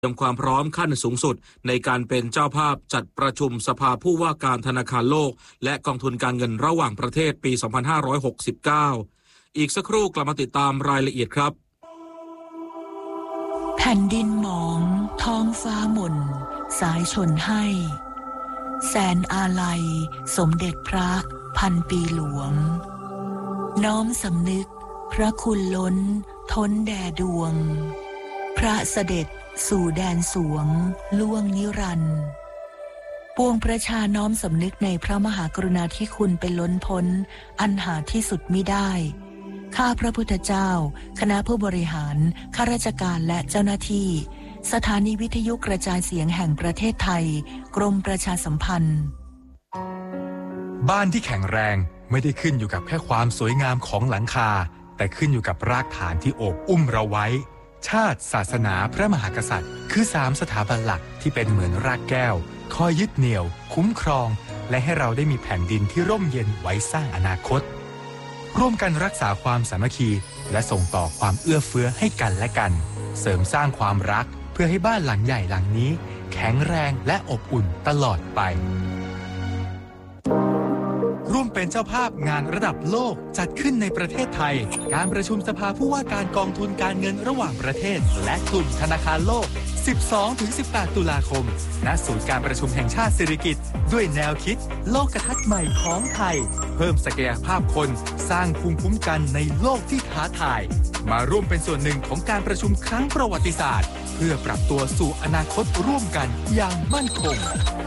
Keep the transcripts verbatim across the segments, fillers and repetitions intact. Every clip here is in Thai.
เตรียมความพร้อมขั้นสูงสุดในการเป็นเจ้าภาพจัดประชุมสภาผู้ว่าการธนาคารโลกและกองทุนการเงินระหว่างประเทศปี สองพันห้าร้อยหกสิบเก้า อีกสักครู่กลับมาติดตามรายละเอียดครับแผ่นดินหมองท้องฟ้าหม่นสายชนให้แสนอาลัยสมเด็จพระพันปีหลวงน้อมสำนึกพระคุณล้นท้นแด่ดวงพระเสด็จสู่แดนสวงล่วงนิรันดร์ปวงประชาน้อมสำนึกในพระมหากรุณาธิคุณเป็นล้นพ้นอันหาที่สุดมิได้ข้าพระพุทธเจ้าคณะผู้บริหารข้าราชการและเจ้าหน้าที่สถานีวิทยุกระจายเสียงแห่งประเทศไทยกรมประชาสัมพันธ์บ้านที่แข็งแรงไม่ได้ขึ้นอยู่กับแค่ความสวยงามของหลังคาแต่ขึ้นอยู่กับรากฐานที่โอบอุ้มเราไว้ชาติศาสนาพระมหากษัตริย์คือสามสถาบันหลักที่เป็นเหมือนรากแก้วคอยยึดเหนี่ยวคุ้มครองและให้เราได้มีแผ่นดินที่ร่มเย็นไว้สร้างอนาคตร่วมกันรักษาความสามัคคีและส่งต่อความเอื้อเฟื้อให้กันและกันเสริมสร้างความรักเพื่อให้บ้านหลังใหญ่หลังนี้แข็งแรงและอบอุ่นตลอดไปร่วมเป็นเจ้าภาพงานระดับโลกจัดขึ้นในประเทศไทยการประชุมสภาผู้ว่าการกองทุนการเงินระหว่างประเทศและกลุ่มธนาคารโลก สิบสองถึงสิบแปด ตุลาคมณศูนย์การประชุมแห่งชาติสิริกิติ์ด้วยแนวคิดโลกทัศน์ใหม่ของไทยเพิ่มศักยภาพคนสร้างภูมิคุ้มกันในโลกที่ท้าทายมาร่วมเป็นส่วนหนึ่งของการประชุมครั้งประวัติศาสตร์เพื่อปรับตัวสู่อนาคตร่วมกันอย่างมั่นคง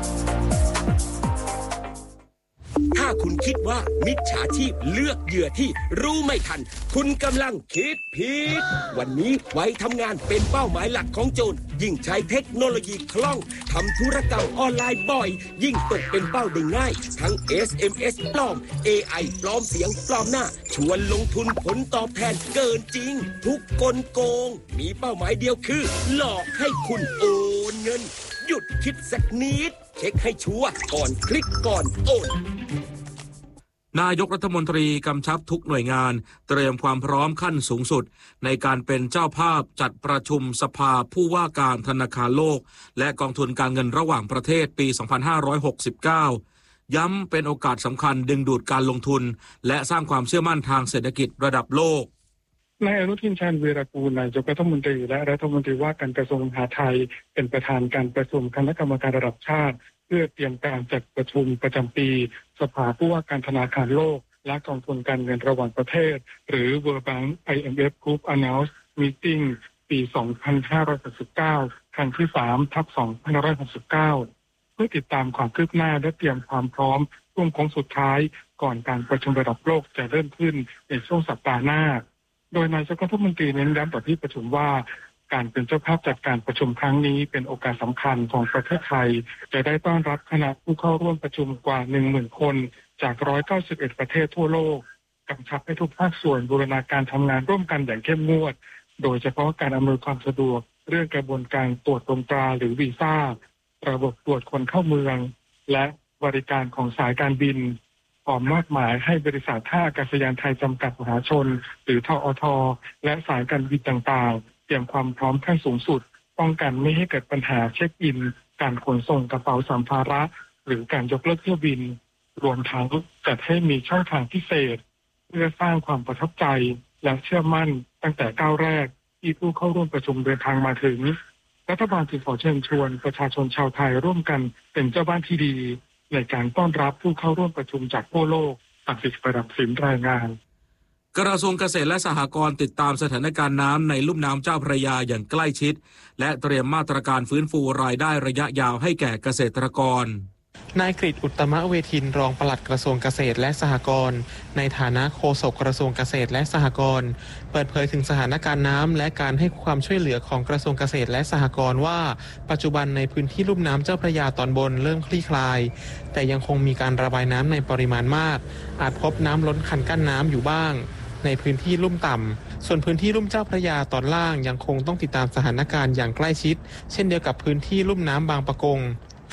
ถ้าคุณคิดว่ามิจฉาชีพเลือกเหยื่อที่รู้ไม่ทันคุณกำลังคิดผิดวันนี้ไว้ทำงานเป็นเป้าหมายหลักของโจรยิ่งใช้เทคโนโลยีคล่องทำธุรกรรมออนไลน์บ่อยยิ่งตกเป็นเป้าได้ง่ายทั้ง เอส เอ็ม เอส ปลอม เอ ไอ ปลอมเสียงปลอมหน้าชวนลงทุนผลตอบแทนเกินจริงทุกกลโกงมีเป้าหมายเดียวคือหลอกให้คุณโอนเงินหยุดคิดสักนิดเช็คให้ชัวร์ก่อนคลิกก่อนโอนนายกรัฐมนตรีกำชับทุกหน่วยงานเตรียมความพร้อมขั้นสูงสุดในการเป็นเจ้าภาพจัดประชุมสภาผู้ว่าการธนาคารโลกและกองทุนการเงินระหว่างประเทศปี สองพันห้าร้อยหกสิบเก้า ย้ำเป็นโอกาสสำคัญดึงดูดการลงทุนและสร้างความเชื่อมั่นทางเศรษฐกิจระดับโลกนายอนุทินชาญวีรกูลนายกรัฐมนตรีและรัฐมนตรีว่าการกระทรวงมหาดไทยเป็นประธานการประชุมคณะกรรมการระดับชาติเพื่อเตรียมการจัดประชุมประจำปีสภาผู้ว่าการธนาคารโลกและกองทุนการเงินระหว่างประเทศหรือ World Bank ไอ เอ็ม เอฟ Group Announced Meeting ปี สองพันห้าร้อยหกสิบเก้า ครั้งที่ สาม ทับ สองพันห้าร้อยหกสิบเก้า เพื่อติดตามความคืบหน้าและเตรียมความพร้อมช่วงโค้งสุดท้ายก่อนการประชุมระดับโลกจะเริ่มขึ้นในช่วงสัปดาห์หน้าโดยนายกรัฐมนตรีเน้นย้ำต่อที่ประชุมว่าการเป็นเจ้าภาพจัดการประชุมครั้งนี้เป็นโอกาสสำคัญของประเทศไทยจะได้ต้อนรับคณะผู้เข้าร่วมประชุมกว่า หนึ่งหมื่น คนจาก หนึ่งร้อยเก้าสิบเอ็ด ประเทศทั่วโลกกำชับให้ทุกภาคส่วนบูรณาการทำงานร่วมกันอย่างเข้มงวดโดยเฉพาะการอำนวยความสะดวกเรื่องกระบวนการตรวจตรงตราหรือวีซ่าระบบตรวจคนเข้าเมืองและบริการของสายการบินพร้อมมอบหมายให้บริษัทท่าอากาศยานไทยจำกัดมหาชนหรือทอทและสายการบินต่างๆเตรียมความพร้อมขั้นสูงสุดป้องกันไม่ให้เกิดปัญหาเช็คอินการขนส่งกระเป๋าสัมภาระหรือการยกเลิกเที่ยวบินรวมทั้งจัดให้มีช่องทางพิเศษเพื่อสร้างความประทับใจและเชื่อมั่นตั้งแต่ก้าวแรกที่ผู้เข้าร่วมประชุมเดินทางมาถึงรัฐบาลจึงขอเชิญชวนประชาชนชาวไทยร่วมกันเป็นเจ้าบ้านที่ดีในการต้อนรับผู้เข้าร่วมประชุมจากทั่วโลกตักสิทธิ์ประดับสินรายงานกระทรวงเกษตรและสหกรณ์ติดตามสถานการณ์น้ำในลุ่มน้ำเจ้าพระยาอย่างใกล้ชิดและเตรียมมาตรการฟื้นฟูรายได้ระยะยาวให้แก่เกษตรกรนายกฤษ อุตตมเวทินรองปลัดกระทรวงเกษตรและสหกรณ์ในฐานะโฆษกกระทรวงเกษตรและสหกรณ์เปิดเผยถึงสถานการณ์น้ำและการให้ความช่วยเหลือของกระทรวงเกษตรและสหกรณ์ว่าปัจจุบันในพื้นที่ลุ่มน้ำเจ้าพระยาตอนบนเริ่มคลี่คลายแต่ยังคงมีการระบายน้ำในปริมาณมากอาจพบน้ำล้นคันกั้นน้ำอยู่บ้างในพื้นที่ลุ่มต่ำส่วนพื้นที่ลุ่มเจ้าพระยาตอนล่างยังคงต้องติดตามสถานการณ์อย่างใกล้ชิดเช่นเดียวกับพื้นที่ลุ่มน้ำบางปะกง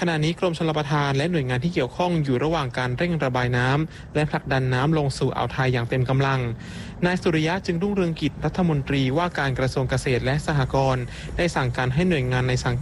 ขณะนี้กรมชลประทานและหน่วยงานที่เกี่ยวข้องอยู่ระหว่างการเร่งระบายน้ำและผลักดันน้ำลงสู่อ่าวไทยอย่างเต็มกำลังนายสุริยะจึงรุ่งเรืองกิจรัฐมนตรีว่าการกระทรวงเกษตรและสหกรณ์ได้สั่งการให้หน่วยงานในสัง